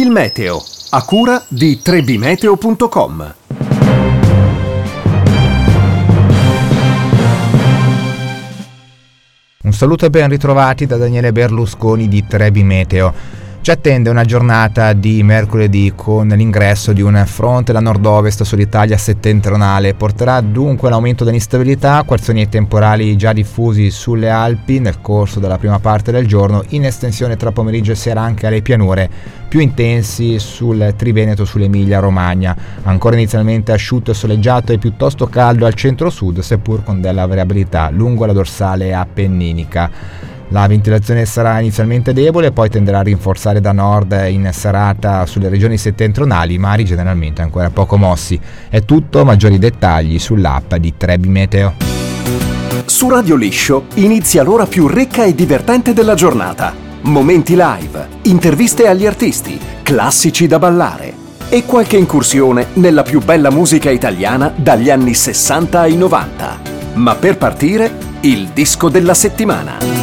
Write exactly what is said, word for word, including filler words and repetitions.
Il meteo, a cura di tre b meteo punto com. Un saluto e ben ritrovati da Daniele Berlusconi di tre b Meteo. Ci attende una giornata di mercoledì con l'ingresso di un fronte da nord-ovest sull'Italia settentrionale. Porterà dunque un aumento dell'instabilità, quazzoni temporali già diffusi sulle Alpi nel corso della prima parte del giorno, in estensione tra pomeriggio e sera anche alle pianure, più intensi sul Triveneto, sull'Emilia Romagna. Ancora inizialmente asciutto e soleggiato e piuttosto caldo al centro-sud, seppur con della variabilità lungo la dorsale appenninica. La ventilazione sarà inizialmente debole, poi tenderà a rinforzare da nord in serata sulle regioni settentrionali, mari generalmente ancora poco mossi. È tutto, maggiori dettagli sull'app di tre b Meteo. Su Radio Liscio inizia l'ora più ricca e divertente della giornata. Momenti live, interviste agli artisti, classici da ballare e qualche incursione nella più bella musica italiana dagli anni sessanta ai novanta. Ma per partire, il disco della settimana.